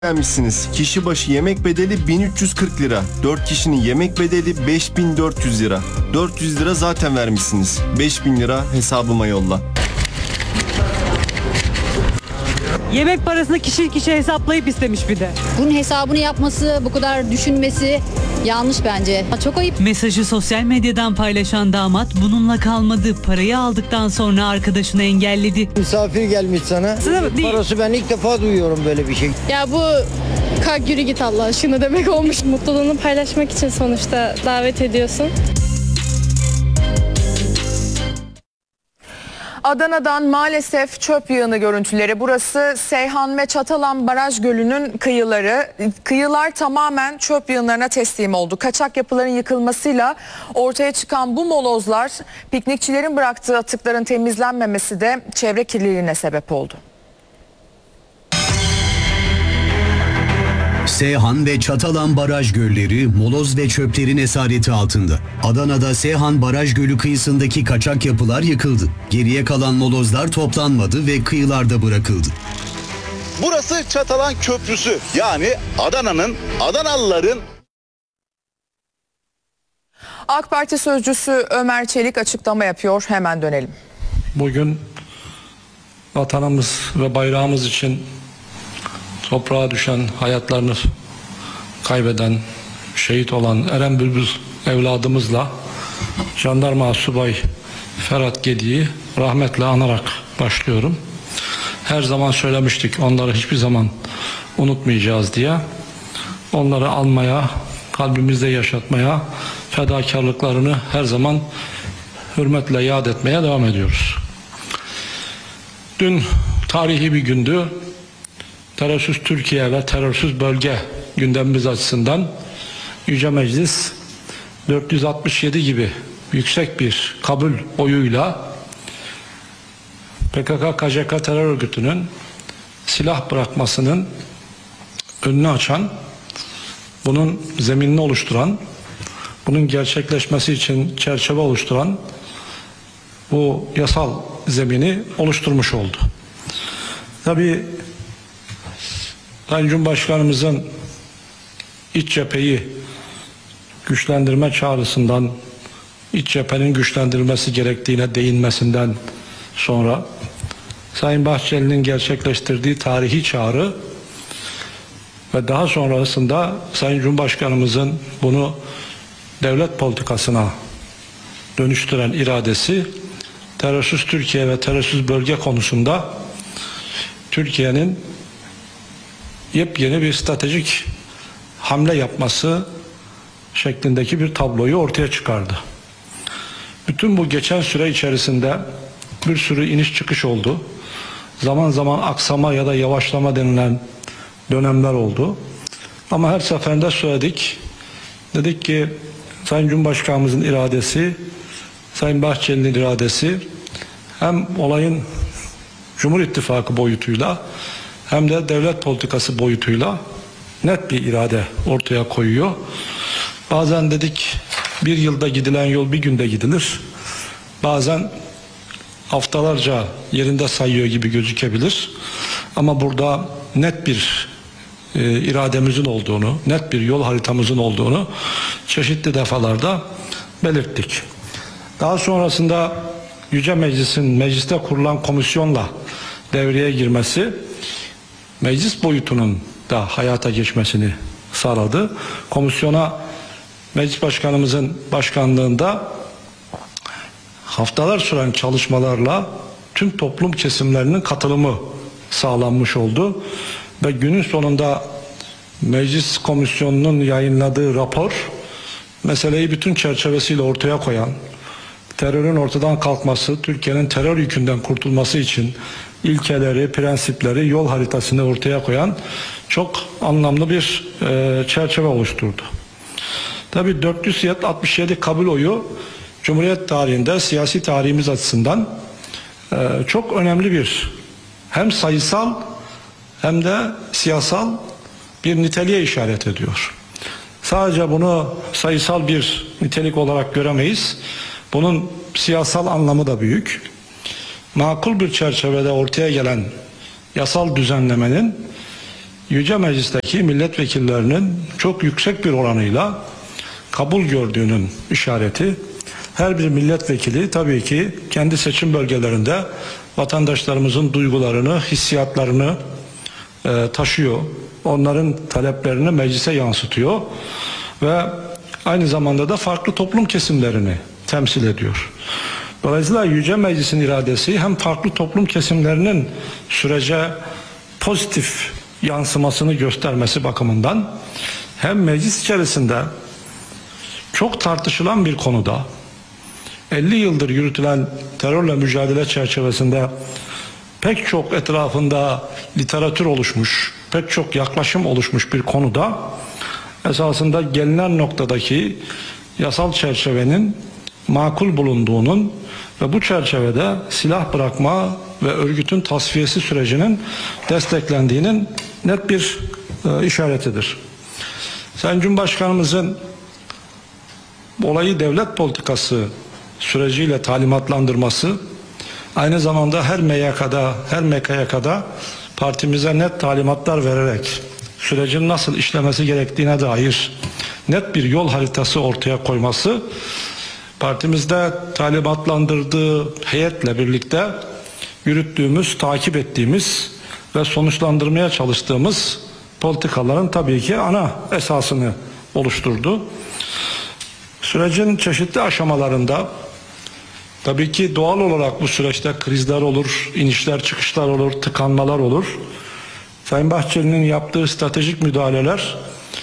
Beğenmişsiniz. Kişi başı yemek bedeli 1340 lira. 4 kişinin yemek bedeli 5400 lira. 400 lira zaten vermişsiniz. 5000 lira hesabıma yolla. Yemek parasını kişi hesaplayıp istemiş bir de. Bunun hesabını yapması, bu kadar düşünmesi yanlış bence. Çok ayıp. Mesajı sosyal medyadan paylaşan damat bununla kalmadı. Parayı aldıktan sonra arkadaşını engelledi. Misafir gelmiş sana. Değil. Parası ben ilk defa duyuyorum böyle bir şey. Ya bu kalk yürü git Allah aşkına demek olmuş. Mutluluğunu paylaşmak için sonuçta davet ediyorsun. Adana'dan maalesef çöp yığını görüntüleri. Burası Seyhan ve Çatalan Baraj Gölü'nün kıyıları. Kıyılar tamamen çöp yığınlarına teslim oldu. Kaçak yapıların yıkılmasıyla ortaya çıkan bu molozlar, piknikçilerin bıraktığı atıkların temizlenmemesi de çevre kirliliğine sebep oldu. Seyhan ve Çatalan Baraj Gölleri moloz ve çöplerin esareti altında. Adana'da Seyhan Baraj Gölü kıyısındaki kaçak yapılar yıkıldı. Geriye kalan molozlar toplanmadı ve kıyılarda bırakıldı. Burası Çatalan Köprüsü, yani Adanalıların. AK Parti sözcüsü Ömer Çelik açıklama yapıyor. Hemen dönelim. Bugün vatanımız ve bayrağımız için toprağa düşen, hayatlarını kaybeden, şehit olan Eren Bülbül evladımızla Jandarma Subay Ferhat Gedi'yi rahmetle anarak başlıyorum. Her zaman söylemiştik, onları hiçbir zaman unutmayacağız diye. Onları almaya, kalbimizde yaşatmaya, fedakarlıklarını her zaman hürmetle yad etmeye devam ediyoruz. Dün tarihi bir gündü. Terörsüz Türkiye ve terörsüz bölge gündemimiz açısından Yüce Meclis 467 gibi yüksek bir kabul oyuyla PKK-KCK terör örgütünün silah bırakmasının önünü açan, bunun zeminini oluşturan, bunun gerçekleşmesi için çerçeve oluşturan bu yasal zemini oluşturmuş oldu. Tabii Sayın Cumhurbaşkanımızın iç cepheyi güçlendirme çağrısından, iç cephenin güçlendirilmesi gerektiğine değinmesinden sonra Sayın Bahçeli'nin gerçekleştirdiği tarihi çağrı ve daha sonrasında Sayın Cumhurbaşkanımızın bunu devlet politikasına dönüştüren iradesi, terörsüz Türkiye ve terörsüz bölge konusunda Türkiye'nin yepyeni bir stratejik hamle yapması şeklindeki bir tabloyu ortaya çıkardı. Bütün bu geçen süre içerisinde bir sürü iniş çıkış oldu. Zaman zaman aksama ya da yavaşlama denilen dönemler oldu. Ama her seferinde söyledik. Dedik ki Sayın Cumhurbaşkanımızın iradesi, Sayın Bahçeli'nin iradesi hem olayın Cumhur İttifakı boyutuyla hem de devlet politikası boyutuyla net bir irade ortaya koyuyor. Bazen dedik bir yılda gidilen yol bir günde gidilir. Bazen haftalarca yerinde sayıyor gibi gözükebilir. Ama burada net bir irademizin olduğunu, net bir yol haritamızın olduğunu çeşitli defalarda belirttik. Daha sonrasında Yüce Meclis'in mecliste kurulan komisyonla devreye girmesi meclis boyutunun da hayata geçmesini sağladı. Komisyona Meclis Başkanımızın başkanlığında haftalar süren çalışmalarla tüm toplum kesimlerinin katılımı sağlanmış oldu. Ve günün sonunda Meclis Komisyonu'nun yayınladığı rapor meseleyi bütün çerçevesiyle ortaya koyan, terörün ortadan kalkması, Türkiye'nin terör yükünden kurtulması için ilkeleri, prensipleri, yol haritasını ortaya koyan çok anlamlı bir çerçeve oluşturdu. Tabii 467 kabul oyu Cumhuriyet tarihinde, siyasi tarihimiz açısından çok önemli bir hem sayısal hem de siyasal bir niteliğe işaret ediyor. Sadece bunu sayısal bir nitelik olarak göremeyiz. Bunun siyasal anlamı da büyük. Makul bir çerçevede ortaya gelen yasal düzenlemenin Yüce Meclis'teki milletvekillerinin çok yüksek bir oranıyla kabul gördüğünün işareti. Her bir milletvekili tabii ki kendi seçim bölgelerinde vatandaşlarımızın duygularını, hissiyatlarını taşıyor. Onların taleplerini meclise yansıtıyor ve aynı zamanda da farklı toplum kesimlerini temsil ediyor. Dolayısıyla Yüce Meclis'in iradesi hem farklı toplum kesimlerinin sürece pozitif yansımasını göstermesi bakımından hem meclis içerisinde çok tartışılan bir konuda 50 yıldır yürütülen terörle mücadele çerçevesinde pek çok etrafında literatür oluşmuş, pek çok yaklaşım oluşmuş bir konuda esasında gelinen noktadaki yasal çerçevenin makul bulunduğunun ve bu çerçevede silah bırakma ve örgütün tasfiyesi sürecinin desteklendiğinin net bir işaretidir. Sayın Cumhurbaşkanımızın olayı devlet politikası süreciyle talimatlandırması, aynı zamanda her MYK'da, her MKYK'da partimize net talimatlar vererek sürecin nasıl işlemesi gerektiğine dair net bir yol haritası ortaya koyması, partimizde talimatlandırdığı heyetle birlikte yürüttüğümüz, takip ettiğimiz ve sonuçlandırmaya çalıştığımız politikaların tabii ki ana esasını oluşturdu. Sürecin çeşitli aşamalarında tabii ki doğal olarak bu süreçte krizler olur, inişler çıkışlar olur, tıkanmalar olur. Sayın Bahçeli'nin yaptığı stratejik müdahaleler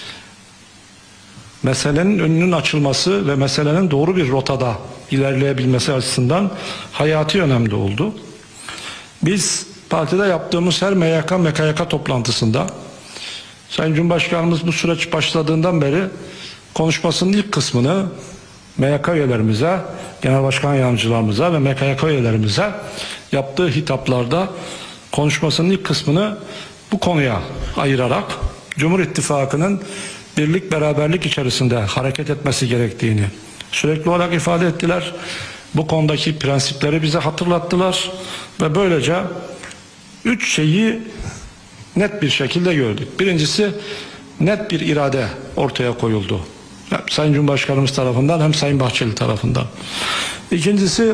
meselenin önünün açılması ve meselenin doğru bir rotada ilerleyebilmesi açısından hayati önemli oldu. Biz partide yaptığımız her MYK, MKYK toplantısında Sayın Cumhurbaşkanımız bu süreç başladığından beri konuşmasının ilk kısmını MYK üyelerimize, Genel Başkan Yardımcılarımıza ve MKYK üyelerimize yaptığı hitaplarda konuşmasının ilk kısmını bu konuya ayırarak Cumhur İttifakı'nın birlik beraberlik içerisinde hareket etmesi gerektiğini sürekli olarak ifade ettiler. Bu konudaki prensipleri bize hatırlattılar ve böylece 3 şeyi net bir şekilde gördük. Birincisi, net bir irade ortaya koyuldu. Hem Sayın Cumhurbaşkanımız tarafından hem Sayın Bahçeli tarafından. İkincisi,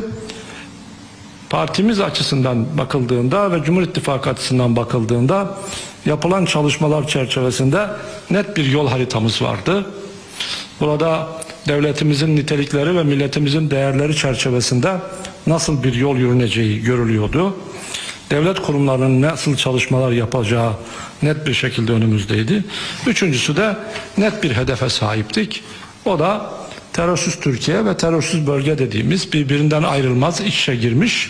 partimiz açısından bakıldığında ve Cumhur İttifakı açısından bakıldığında yapılan çalışmalar çerçevesinde net bir yol haritamız vardı. Burada devletimizin nitelikleri ve milletimizin değerleri çerçevesinde nasıl bir yol yürüneceği görülüyordu. Devlet kurumlarının nasıl çalışmalar yapacağı net bir şekilde önümüzdeydi. Üçüncüsü de net bir hedefe sahiptik. O da terörsüz Türkiye ve terörsüz bölge dediğimiz birbirinden ayrılmaz, iç içe girmiş,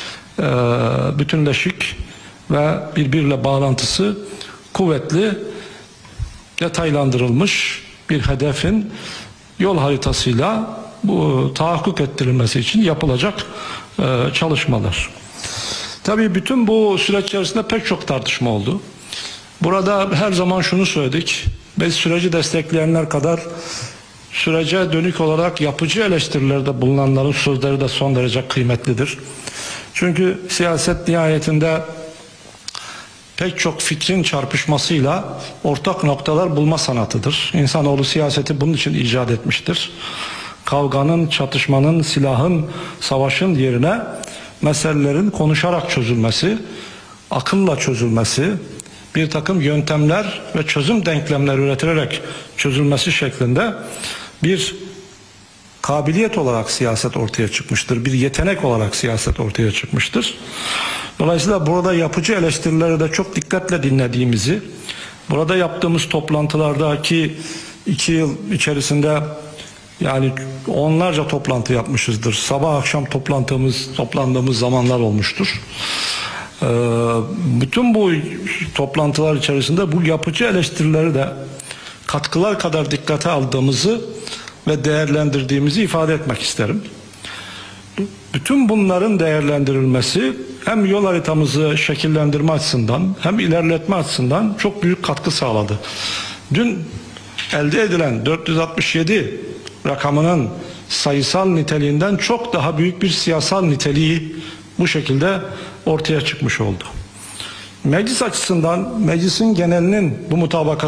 bütünleşik ve birbiriyle bağlantısı kuvvetli, detaylandırılmış bir hedefin yol haritasıyla bu tahakkuk ettirilmesi için yapılacak çalışmalar. Tabii bütün bu süreç içerisinde pek çok tartışma oldu. Burada her zaman şunu söyledik. Biz süreci destekleyenler kadar sürece dönük olarak yapıcı eleştirilerde bulunanların sözleri de son derece kıymetlidir. Çünkü siyaset nihayetinde pek çok fikrin çarpışmasıyla ortak noktalar bulma sanatıdır. İnsanoğlu siyaseti bunun için icat etmiştir. Kavganın, çatışmanın, silahın, savaşın yerine meselelerin konuşarak çözülmesi, akılla çözülmesi, bir takım yöntemler ve çözüm denklemleri üretilerek çözülmesi şeklinde bir kabiliyet olarak siyaset ortaya çıkmıştır. Bir yetenek olarak siyaset ortaya çıkmıştır. Dolayısıyla burada yapıcı eleştirileri de çok dikkatle dinlediğimizi, burada yaptığımız toplantılardaki 2 yıl içerisinde yani onlarca toplantı yapmışızdır. Sabah akşam toplandığımız zamanlar olmuştur. Bütün bu toplantılar içerisinde bu yapıcı eleştirileri de katkılar kadar dikkate aldığımızı ve değerlendirdiğimizi ifade etmek isterim. Bütün bunların değerlendirilmesi hem yol haritamızı şekillendirme açısından hem ilerletme açısından çok büyük katkı sağladı. Dün elde edilen 467 rakamının sayısal niteliğinden çok daha büyük bir siyasal niteliği bu şekilde ortaya çıkmış oldu. Meclis açısından meclisin genelinin bu mutabakata